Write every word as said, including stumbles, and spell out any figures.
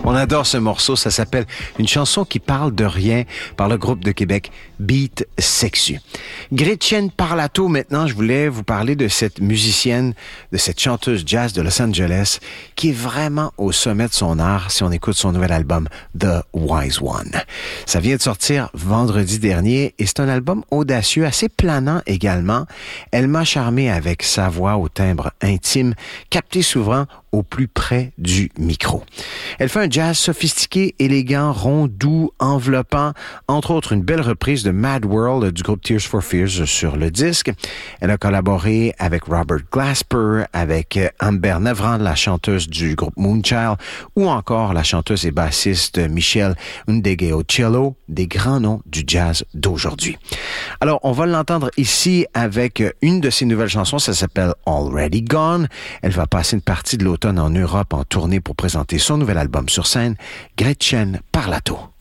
On adore ce morceau, ça s'appelle Une chanson qui parle de rien par le groupe de Québec Beat Sexu. Gretchen Parlato, maintenant, je voulais vous parler de cette musicienne, de cette chanteuse jazz de Los Angeles qui est vraiment au sommet de son art si on écoute son nouvel album The Wise One. Ça vient de sortir vendredi dernier et c'est un album audacieux, assez planant également. Elle m'a charmé avec sa voix au timbre intime, captée souvent au plus près du micro. Elle fait un jazz sophistiqué, élégant, rond, doux, enveloppant, entre autres une belle reprise de Mad World du groupe Tears for Fears sur le disque. Elle a collaboré avec Robert Glasper, avec Amber Nevrand, la chanteuse du groupe Moonchild, ou encore la chanteuse et bassiste Michelle Ndegeocello, des grands noms du jazz d'aujourd'hui. Alors, on va l'entendre ici avec une de ses nouvelles chansons, ça s'appelle Already Gone. Elle va passer une partie de l'automne en Europe en tournée pour présenter son nouvel album sur scène, Gretchen Parlato.